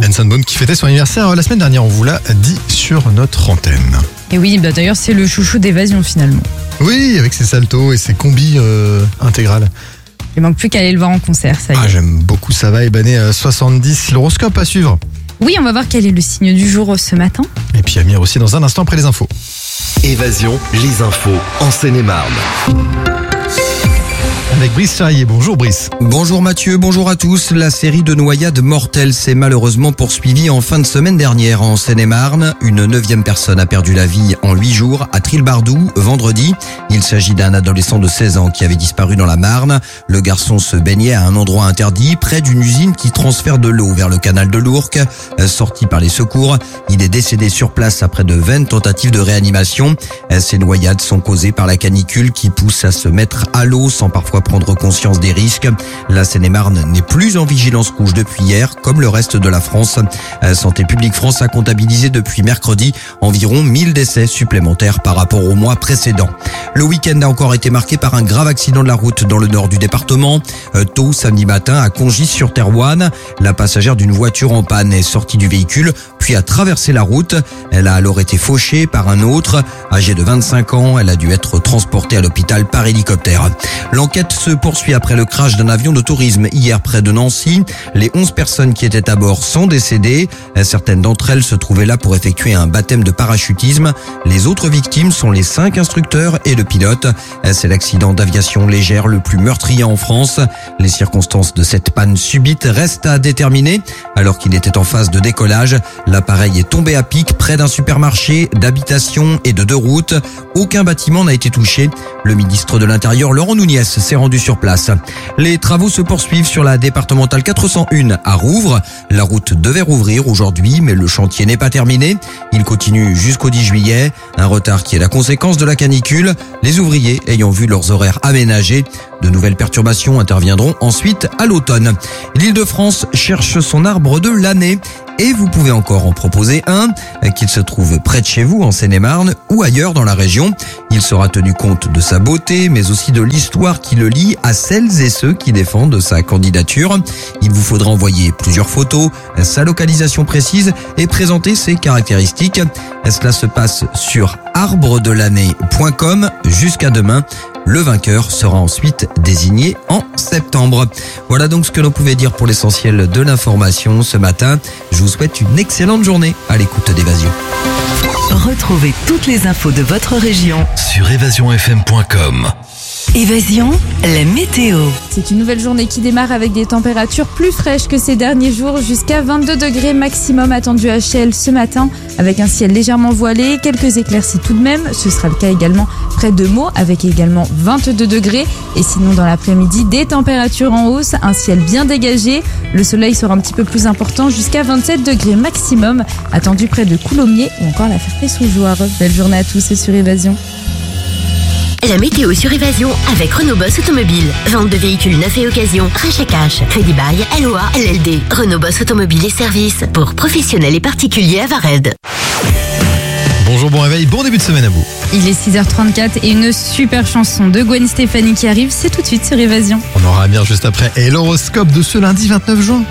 Benson Boone qui fêtait son anniversaire la semaine dernière, on vous l'a dit sur notre antenne. Et oui, d'ailleurs c'est le chouchou d'Évasion finalement. Oui, avec ses saltos et ses combis intégrales. Il manque plus qu'à aller le voir en concert, ça y est. Ah, j'aime beaucoup ça va, Ibané 70, l'horoscope à suivre. Oui, on va voir quel est le signe du jour ce matin. Et puis Amir aussi dans un instant après les infos. Évasion, les infos en Seine-et-Marne. Avec Brice Charrier. Bonjour Brice. Bonjour Mathieu, bonjour à tous. La série de noyades mortelles s'est malheureusement poursuivie en fin de semaine dernière en Seine-et-Marne. Une 9e personne a perdu la vie en 8 jours à Trilbardou vendredi. Il s'agit d'un adolescent de 16 ans qui avait disparu dans la Marne. Le garçon se baignait à un endroit interdit près d'une usine qui transfère de l'eau vers le canal de l'Ourcq. Sorti par les secours, il est décédé sur place après de vaines tentatives de réanimation. Ces noyades sont causées par la canicule qui pousse à se mettre à l'eau sans parfois prendre conscience des risques. La Seine-et-Marne n'est plus en vigilance rouge depuis hier, comme le reste de la France. Santé publique France a comptabilisé depuis mercredi environ 1000 décès supplémentaires par rapport au mois précédent. Le week-end a encore été marqué par un grave accident de la route dans le nord du département. Tôt samedi matin à Congis-sur-Thérouanne, la passagère d'une voiture en panne est sortie du véhicule puis a traversé la route. Elle a alors été fauchée par un autre. Âgée de 25 ans, elle a dû être transportée à l'hôpital par hélicoptère. L'enquête se poursuit après le crash d'un avion de tourisme hier près de Nancy. Les 11 personnes qui étaient à bord sont décédées. Certaines d'entre elles se trouvaient là pour effectuer un baptême de parachutisme. Les autres victimes sont les 5 instructeurs et le pilote. C'est l'accident d'aviation légère le plus meurtrier en France. Les circonstances de cette panne subite restent à déterminer. Alors qu'il était en phase de décollage, l'appareil est tombé à pic près d'un supermarché, d'habitation et de 2 routes. Aucun bâtiment n'a été touché. Le ministre de l'Intérieur, Laurent Nunez, s'est rendu sur place. Les travaux se poursuivent sur la départementale 401 à Rouvres. La route devait rouvrir aujourd'hui, mais le chantier n'est pas terminé. Il continue jusqu'au 10 juillet. Un retard qui est la conséquence de la canicule. Les ouvriers ayant vu leurs horaires aménagés. De nouvelles perturbations interviendront ensuite à l'automne. L'Île-de-France cherche son arbre de l'année. Et vous pouvez encore en proposer un, qu'il se trouve près de chez vous en Seine-et-Marne ou ailleurs dans la région. Il sera tenu compte de sa beauté, mais aussi de l'histoire qui le lie à celles et ceux qui défendent sa candidature. Il vous faudra envoyer plusieurs photos, sa localisation précise et présenter ses caractéristiques. Cela se passe sur arbredelannée.com jusqu'à demain. Le vainqueur sera ensuite désigné en septembre. Voilà donc ce que l'on pouvait dire pour l'essentiel de l'information ce matin. Je vous souhaite une excellente journée à l'écoute d'Évasion. Retrouvez toutes les infos de votre région Sur évasionfm.com. Évasion, la météo. C'est une nouvelle journée qui démarre avec des températures plus fraîches que ces derniers jours, jusqu'à 22 degrés maximum attendus à Chelles ce matin, avec un ciel légèrement voilé, quelques éclaircies tout de même. Ce sera le cas également près de Meaux, avec également 22 degrés. Et sinon dans l'après-midi, des températures en hausse, un ciel bien dégagé. Le soleil sera un petit peu plus important, jusqu'à 27 degrés maximum, attendu près de Coulommiers ou encore la Ferté-sous-Jouarre. Belle journée à tous sur Évasion. La météo sur Évasion avec Renault Boss Automobile. Vente de véhicules neufs et occasion, rachat cash, crédit bail, LOA, LLD. Renault Boss Automobile et services pour professionnels et particuliers à Vared. Bonjour, bon réveil, bon début de semaine à vous. Il est 6h34 et une super chanson de Gwen Stefani qui arrive, c'est tout de suite sur Évasion. On aura Amir juste après et l'horoscope de ce lundi 29 juin.